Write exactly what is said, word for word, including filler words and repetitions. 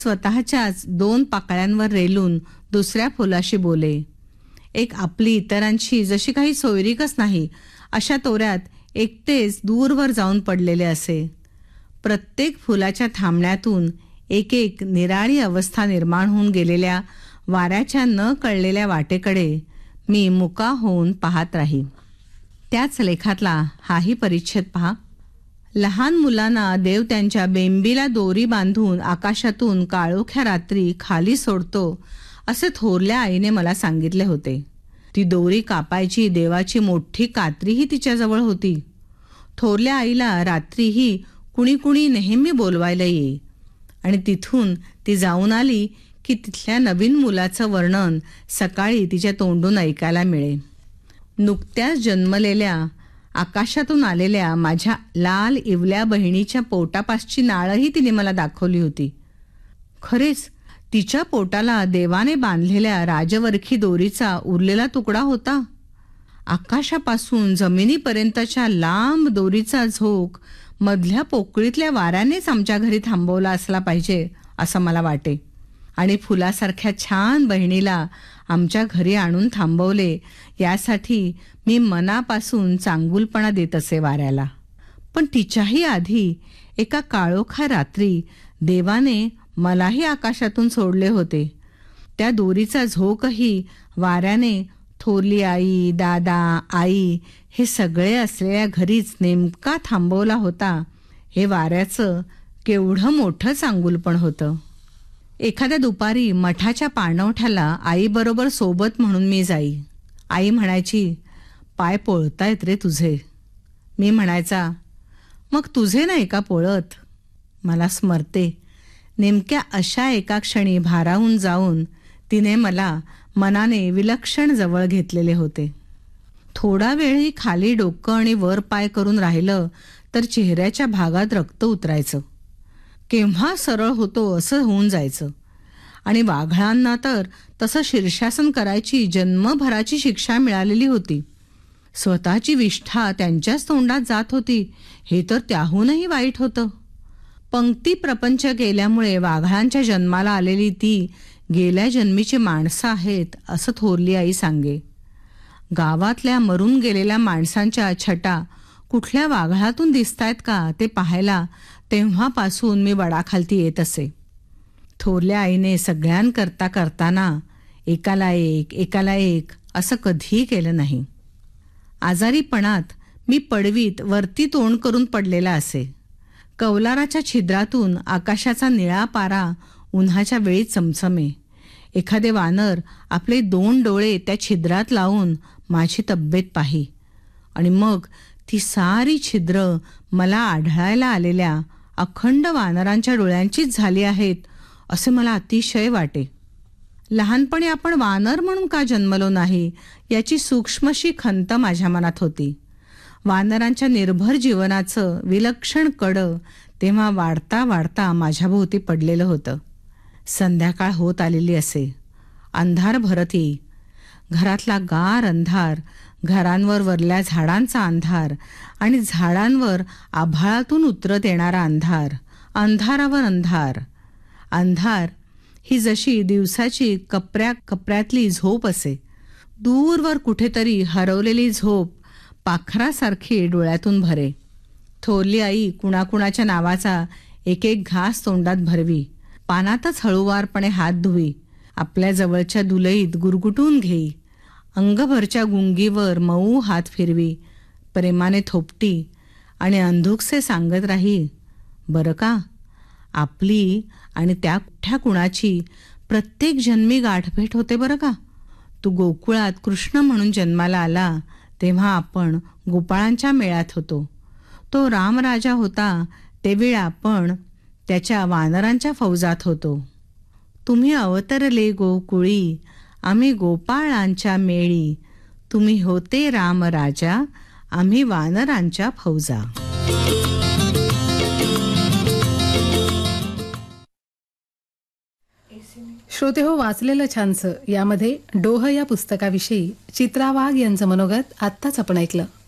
स्वतःच्याच दोन पाकळ्यांवर रेलून दुसऱ्या फुलाशी बोले. एक आपली इतरांची जशी काही सोयरीकच नाही अशा तोऱ्यात एकटेच दूरवर जाऊन पडलेले असे. प्रत्येक फुलाच्या थांबण्यातून एक एक निराळी अवस्था निर्माण होऊन गेलेल्या वाऱ्याच्या न कळलेल्या वाटेकडे मी मुका होऊन पाहत राही. त्याच लेखातला हाही परिच्छेद पहा. लहान मुलांना देव त्यांच्या बेंबीला दोरी बांधून आकाशातून काळोख्या रात्री खाली सोडतो असे थोरल्या आईने मला सांगितले होते. ती दोरी कापायची देवाची मोठी कात्रीही तिच्याजवळ होती. थोरल्या आईला रात्रीही कुणी कुणी नेहमी बोलवायला येई आणि तिथून ती जाऊन आली की तिथल्या नवीन मुलाचं वर्णन सकाळी तिच्या तोंडून ऐकायला मिळे. नुकत्याच जन्मलेल्या आकाशातून आलेल्या माझ्या लाल इवल्या बहिणीच्या पोटापासची नाळही तिने मला दाखवली होती. खरेच तिच्या पोटाला देवाने बांधलेल्या राजवरखी दोरीचा उरलेला तुकडा होता. आकाशापासून जमिनीपर्यंतच्या लांब दोरीचा झोक मधल्या पोकळीतल्या वाऱ्यानेच आमच्या घरी थांबवला असला पाहिजे असं मला वाटे. आणि फुलासारख्या छान बहिणीला आमच्या घरी आणून थांबवले यासाठी मी मनापासून चांगुलपणा देत असे वाऱ्याला. पण तिच्याही आधी एका काळोखा रात्री देवाने मलाही आकाशातून सोडले होते. त्या दोरीचा झोकही वाऱ्याने थोरली आई, दादा, आई हे सगळे असलेल्या घरीच नेमका थांबवला होता. हे वाऱ्याचं केवढं मोठं चांगुलपण होतं. एखाद्या दुपारी मठाच्या पाणवठ्याला आईबरोबर सोबत म्हणून मी जाई. आई म्हणायची, पाय पोळतायत रे तुझे. मी म्हणायचा, मग तुझे नाही का पोळत. मला स्मरते नेमक्या अशा एका क्षणी भारावून जाऊन तिने मला मनाने विलक्षण जवळ घेतलेले होते. थोडा वेळही खाली डोकं आणि वर पाय करून राहिलं तर चेहऱ्याच्या भागात रक्त उतरायचं. केव्हा सरळ होतो असं होऊन जायचं. आणि वाघळांना तर तसं शीर्षासन करायची जन्मभराची शिक्षा मिळालेली होती. स्वतःची विष्ठा त्यांच्याच तोंडात जात होती हे तर त्याहूनही वाईट होतं. पंक्ती प्रपंच केल्यामुळे वाघळांच्या जन्माला आलेली ती गेल्या जन्मीची माणसं आहेत असं थोरली आई सांगे. गावातल्या मरून गेलेल्या माणसांच्या छटा कुठल्या वाघळातून दिसतायत का ते पाहायला तेव्हापासून मी वडाखालती येत असे. थोरल्या आईने सगळ्यांकरता करताना एकाला एक एकाला एक असं कधीही केलं नाही. आजारीपणात मी पडवीत वरती तोंड करून पडलेला असे. कौलाराच्या छिद्रातून आकाशाचा निळा पारा उन्हाच्या वेळी चमचमे. एखादे वानर आपले दोन डोळे त्या छिद्रात लावून माझी तब्येत पाही आणि मग ती सारी छिद्र मला आढळायला आलेल्या अखंड वानरांच्या डोळ्यांचीच झाली आहेत असे मला अतिशय वाटे. लहानपणी आपण वानर म्हणून का जन्मलो नाही याची सूक्ष्मशी खंत माझ्या मनात होती. वानरांच्या निर्भर जीवनाचं विलक्षण कडं तेव्हा वाढता वाढता माझ्याभोवती पडलेलं होतं. संध्याकाळ होत आलेली असे. अंधार भरत येई. घरातला गार अंधार, घरांवर वरल्या झाडांचा अंधार आणि झाडांवर आभाळातून उतरत येणारा अंधार. अंधारावर अंधार. अंधार ही जशी दिवसाची कपऱ्या कपऱ्यातली झोप असे. दूरवर कुठेतरी हरवलेली झोप पाखरासारखी डोळ्यातून भरे. थोरली आई कुणाकुणाच्या नावाचा एक एक घास तोंडात भरवी. पानातच हळूवारपणे हात धुवी. आपल्या जवळच्या दुलईत गुरगुटून घेई. अंगभरच्या गुंगीवर मऊ हात फिरवी. प्रेमाने थोपटी आणि अंधुकसे सांगत राही, बरं का, आपली आणि त्या कुठ्या कुणाची प्रत्येक जन्मी गाठभेट होते बरं का. तू गोकुळात कृष्ण म्हणून जन्माला आला तेव्हा आपण गोपाळांच्या मेळ्यात होतो. तो रामराजा होता तेवेळी आपण त्याच्या वानरांच्या फौजात होतो. तुम्ही अवतरले गोकुळी आम्ही गोपाळांच्या मेळी. तुम्ही होते रामराजा आम्ही वानरांच्या फौजा. श्रोते हो, वाचलेलं छानसं यामध्ये डोह या पुस्तकाविषयी चित्रा वाघ यांचं मनोगत आत्ताच आपण ऐकलं.